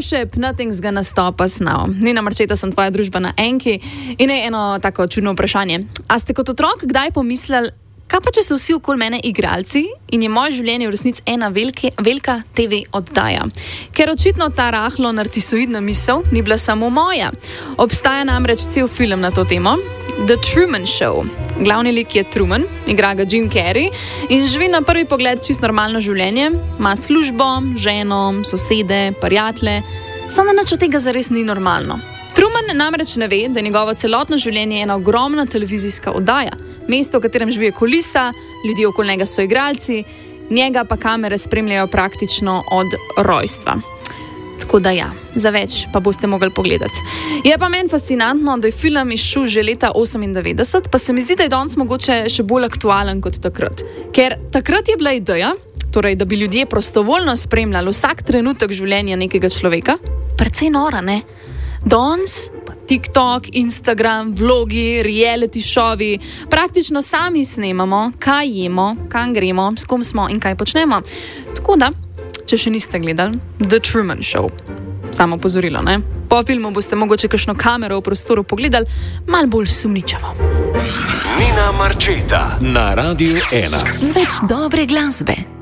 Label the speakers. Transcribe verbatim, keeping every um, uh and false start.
Speaker 1: Starship, Nothing's Gonna Stop Us Now. Nina Marčeta, sem tvoja družba na Enki in je eno tako čudno vprašanje. A ste kot otrok kdaj pomislili, kaj pa če so vsi okoli mene igralci in je moje življenje v resnici ena velike, velika te ve oddaja? Ker očitno ta rahlo narcisoidna misel ni bila samo moja. Obstaja namreč cel film na to temo, The Truman Show. Glavni lik je Truman, igra ga Jim Carrey in živi na prvi pogled čisto normalno življenje, ima službo, ženo, sosede, prijatelje, samo nič od tega zares ni normalno. Truman namreč ne ve, da je njegovo celotno življenje ena ogromna televizijska oddaja, mesto, v katerem živijo kulisa, ljudje okoli njega so igralci, njega pa kamere spremljajo praktično od rojstva. Tako da ja, za več pa boste mogli pogledati. Je pa meni fascinantno, da je film izšel že leta osemindevetdeset, pa se mi zdi, da je danes mogoče še bolj aktualen kot takrat. Ker takrat je bila ideja, torej, da bi ljudje prostovoljno spremljali vsak trenutek življenja nekega človeka, precej nora, ne? Danes pa TikTok, Instagram, vlogi, reality šovi, praktično sami snemamo, kaj jemo, kam gremo, s kom smo in kaj počnemo. Tako da, če še niste gledali The Truman Show, samo opozorilo, ne? Po filmu boste mogoče kakšno kamero v prostoru pogledali, malo bolj sumničavo.
Speaker 2: Nina Marčeta na Radiu ena.
Speaker 3: Z več dobre glasbe.